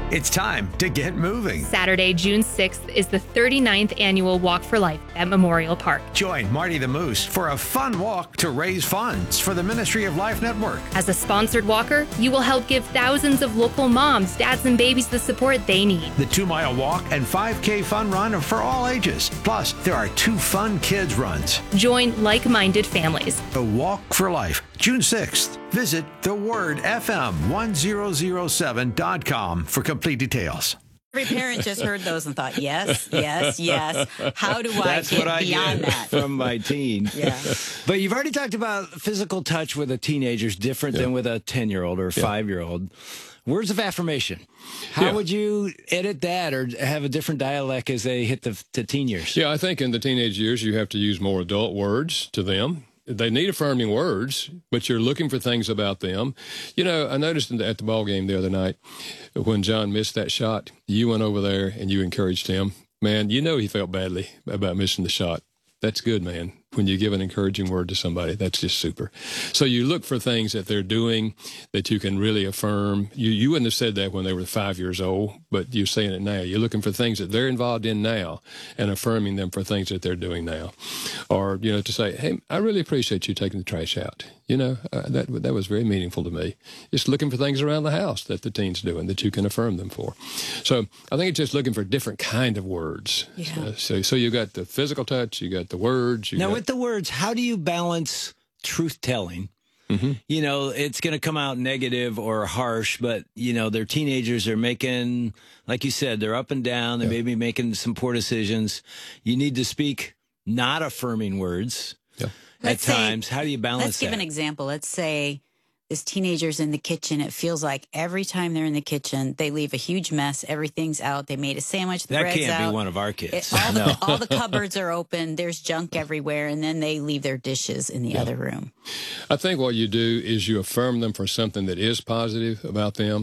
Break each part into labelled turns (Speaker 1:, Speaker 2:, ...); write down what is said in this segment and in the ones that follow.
Speaker 1: It's time to get moving.
Speaker 2: Saturday, June 6th is the 39th annual Walk for Life at Memorial Park.
Speaker 1: Join Marty the Moose for a fun walk to raise funds for the Ministry of Life Network.
Speaker 2: As a sponsored walker, you will help give thousands of local moms, dads, and babies the support they need.
Speaker 1: The 2-mile walk and 5K fun run are for all ages. Plus, there are 2 fun kids runs.
Speaker 2: Join like-minded families.
Speaker 1: The Walk for Life, June 6th. Visit thewordfm1007.com for complete details.
Speaker 3: Every parent just heard those and thought, yes, yes, yes. How do I
Speaker 4: That's
Speaker 3: get
Speaker 4: what I
Speaker 3: beyond
Speaker 4: get
Speaker 3: that?
Speaker 4: from my teen.
Speaker 3: Yeah.
Speaker 4: But you've already talked about physical touch with a teenager is different than with a 10-year-old or a 5-year-old. Words of affirmation. How would you edit that or have a different dialect as they hit the teen years?
Speaker 5: Yeah, I think in the teenage years, you have to use more adult words to them. They need affirming words, but you're looking for things about them. You know, I noticed at the ball game the other night when John missed that shot, you went over there and you encouraged him. Man, you know he felt badly about missing the shot. That's good, man. When you give an encouraging word to somebody, that's just super. So you look for things that they're doing that you can really affirm. You wouldn't have said that when they were 5 years old, but you're saying it now. You're looking for things that they're involved in now and affirming them for things that they're doing now. Or, you know, to say, hey, I really appreciate you taking the trash out. You know, that was very meaningful to me. Just looking for things around the house that the teen's doing that you can affirm them for. So I think it's just looking for different kind of words.
Speaker 3: Yeah.
Speaker 5: So you got the physical touch, you got the words.
Speaker 4: With the words, how do you balance truth-telling?
Speaker 5: Mm-hmm.
Speaker 4: You know, it's going to come out negative or harsh, but, you know, they're teenagers. They're making, like you said, they're up and down. They may be making some poor decisions. You need to speak not affirming words at times. How do you balance that?
Speaker 3: Let's give an example. Let's say this teenager's in the kitchen. It feels like every time they're in the kitchen, they leave a huge mess. Everything's out. They made a sandwich. The
Speaker 4: that
Speaker 3: bread's
Speaker 4: can't
Speaker 3: out.
Speaker 4: be one of our kids.
Speaker 3: All the cupboards are open. There's junk everywhere. And then they leave their dishes in the other room.
Speaker 5: I think what you do is you affirm them for something that is positive about them.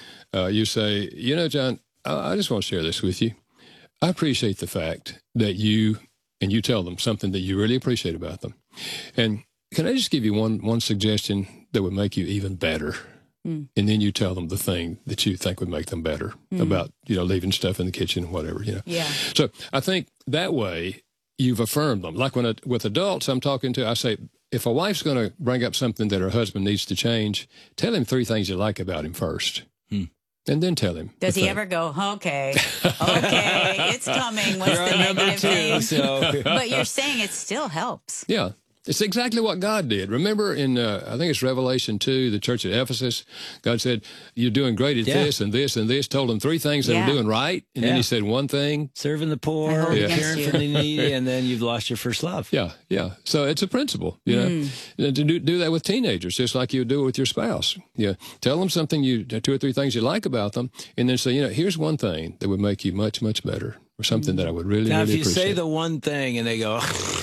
Speaker 5: You say, you know, John, I just want to share this with you. I appreciate the fact that you tell them something that you really appreciate about them. And can I just give you one suggestion that would make you even better? And then you tell them the thing that you think would make them better about, you know, leaving stuff in the kitchen, whatever, you know.
Speaker 3: Yeah.
Speaker 5: So I think that way you've affirmed them. Like with adults I'm talking to, I say, if a wife's going to bring up something that her husband needs to change, tell him 3 things you like about him first. And then tell him.
Speaker 3: Does he ever go, okay, it's coming. What's the negative thing? But you're saying it still helps.
Speaker 5: Yeah. It's exactly what God did. Remember in, I think it's Revelation 2, the church at Ephesus, God said, you're doing great at this and this and this, told them 3 things they were doing right, and then he said one thing.
Speaker 4: Serving the poor, caring for the needy, and then you've lost your first love.
Speaker 5: Yeah. So it's a principle, you know, to do that with teenagers, just like you would do it with your spouse. Yeah. Tell them something 2 or 3 things you like about them, and then say, you know, here's one thing that would make you much, much better, or something that I would really,
Speaker 4: now,
Speaker 5: really
Speaker 4: if you
Speaker 5: appreciate.
Speaker 4: say the one thing and they go...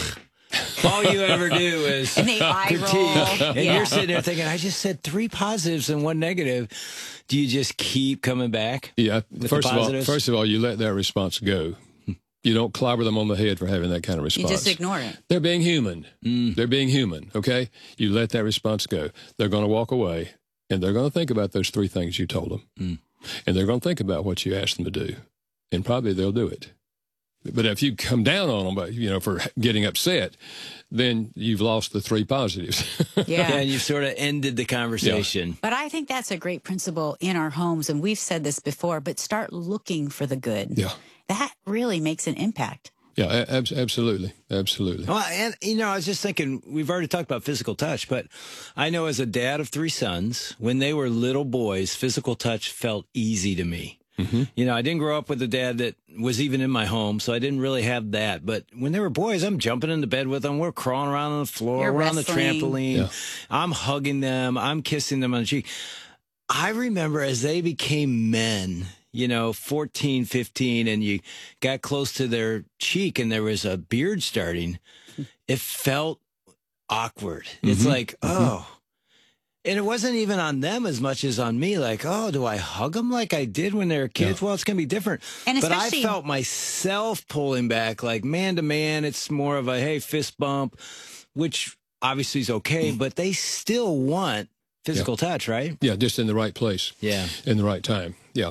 Speaker 4: all you ever do is
Speaker 3: and they eye roll.
Speaker 4: And you're sitting there thinking, I just said 3 positives and 1 negative. Do you just keep coming back?
Speaker 5: Yeah. First of all, you let that response go. You don't clobber them on the head for having that kind of response.
Speaker 3: You just ignore it.
Speaker 5: They're being human. They're being human, okay? You let that response go. They're going to walk away, and they're going to think about those 3 things you told them. And they're going to think about what you asked them to do, and probably they'll do it. But if you come down on them, you know, for getting upset, then you've lost the 3 positives.
Speaker 4: And you've sort of ended the conversation.
Speaker 3: Yeah. But I think that's a great principle in our homes, and we've said this before, but start looking for the good.
Speaker 5: Yeah.
Speaker 3: That really makes an impact.
Speaker 5: Yeah, absolutely. Absolutely.
Speaker 4: Well, and, you know, I was just thinking, we've already talked about physical touch, but I know as a dad of 3 sons, when they were little boys, physical touch felt easy to me. You know, I didn't grow up with a dad that was even in my home, so I didn't really have that. But when they were boys, I'm jumping into bed with them. We're crawling around on the floor. We're on the trampoline. Yeah. I'm hugging them. I'm kissing them on the cheek. I remember as they became men, you know, 14, 15, and you got close to their cheek and there was a beard starting, it felt awkward. It's like, oh. And it wasn't even on them as much as on me. Like, oh, do I hug them like I did when they were kids? Yeah. Well, it's going to be different. And but I felt myself pulling back, like man to man. It's more of a, hey, fist bump, which obviously is okay, but they still want physical touch, right?
Speaker 5: Yeah, just in the right place.
Speaker 4: Yeah.
Speaker 5: In the right time. Yeah.